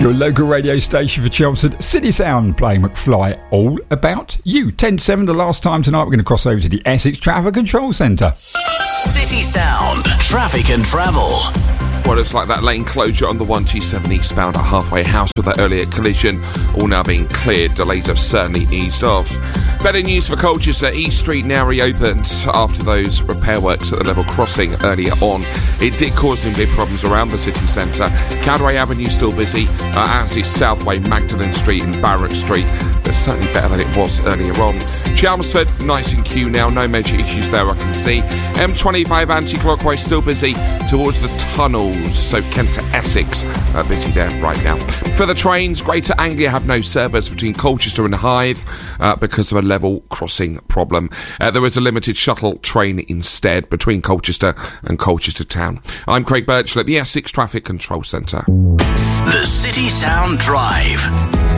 Your local radio station for Chelmsford, City Sound, playing McFly, all about you. 10-7 the last time tonight. We're going to cross over to the Essex Traffic Control Centre. City Sound, traffic and travel. Well, looks like that lane closure on the 127 eastbound at Halfway House with that earlier collision all now being cleared. Delays have certainly eased off. Better news for Colchester. East Street now reopened after those repair works at the level crossing earlier on. It did cause some big problems around the city centre. Cowdray Avenue still busy, as is Southway, Magdalen Street and Barrett Street. But certainly better than it was earlier on. Chelmsford, nice and queue now. No major issues there I can see. M25 anti-clockwise still busy towards the tunnels. So Kent to Essex, busy there right now. For the trains, Greater Anglia have no service between Colchester and Hythe because of a level crossing problem. There is a limited shuttle train instead between Colchester and Colchester Town. I'm Craig Birchall at the Essex Traffic Control Centre. The City Sound Drive.